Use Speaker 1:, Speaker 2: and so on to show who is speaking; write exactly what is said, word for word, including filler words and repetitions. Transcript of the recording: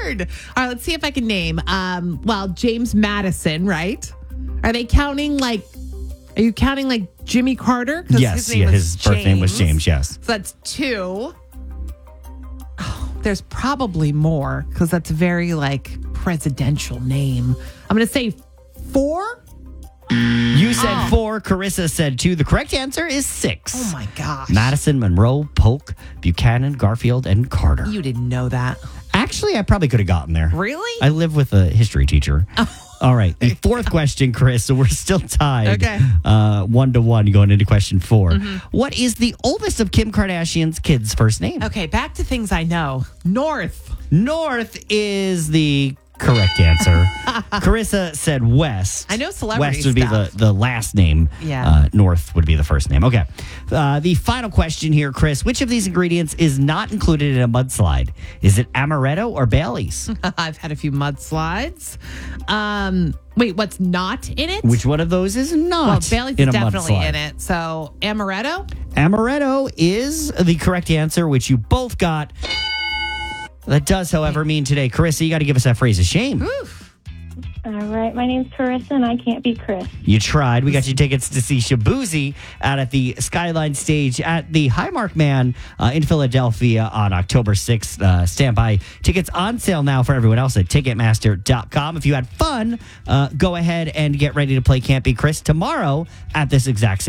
Speaker 1: hard. All right, let's see if I can name. Um, well, James Madison, right? Are they counting like, are you counting like Jimmy Carter? 'Cause
Speaker 2: Yes,
Speaker 1: his name
Speaker 2: yeah,
Speaker 1: was
Speaker 2: his birth name was James, yes.
Speaker 1: So that's two. Oh, there's probably more because that's a very like presidential name. I'm going to say four.
Speaker 2: You said
Speaker 1: Oh.
Speaker 2: four. Carissa said two. The correct answer is six.
Speaker 1: Oh my gosh.
Speaker 2: Madison, Monroe, Polk, Buchanan, Garfield, and Carter.
Speaker 1: You didn't know that.
Speaker 2: Actually, I probably could have gotten there.
Speaker 1: Really?
Speaker 2: I live with a history teacher. All right. The fourth question, Chris. So we're still tied.
Speaker 1: Okay.
Speaker 2: Uh, one to one going into question four. What is the oldest of Kim Kardashian's kids' first name?
Speaker 1: Okay, back to things I know. North.
Speaker 2: North is the correct answer. Carissa said West.
Speaker 1: I know celebrity
Speaker 2: West would be
Speaker 1: stuff.
Speaker 2: the, the last name.
Speaker 1: Yeah.
Speaker 2: Uh, North would be the first name. Okay. Uh, the final question here, Chris. Which of these ingredients is not included in a mudslide? Is it amaretto or Bailey's?
Speaker 1: I've had a few mudslides. Um, wait, what's not in it?
Speaker 2: Which one of those is not
Speaker 1: Well, Bailey's
Speaker 2: in
Speaker 1: is
Speaker 2: a
Speaker 1: definitely
Speaker 2: mudslide?
Speaker 1: in it. So amaretto.
Speaker 2: Amaretto is the correct answer, which you both got. That does, however, mean today, Carissa, you got to give us that phrase of shame.
Speaker 1: Oof.
Speaker 3: All right, my name's Carissa, and I can't be Chris.
Speaker 2: You tried. We got you tickets to see Shabuzi out at the Skyline stage at the Highmark Man uh, in Philadelphia on October sixth. Uh, stand by. Tickets on sale now for everyone else at Ticketmaster dot com. If you had fun, uh, go ahead and get ready to play Can't Be Chris tomorrow at this exact same